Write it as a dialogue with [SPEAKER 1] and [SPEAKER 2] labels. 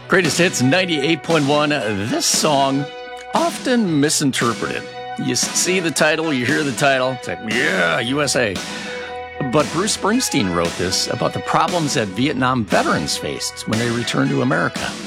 [SPEAKER 1] Greatest Hits 98.1. This song, often misinterpreted. You see the title, you hear the title, it's like, yeah, USA. But Bruce Springsteen wrote this about the problems that Vietnam veterans faced when they returned to America.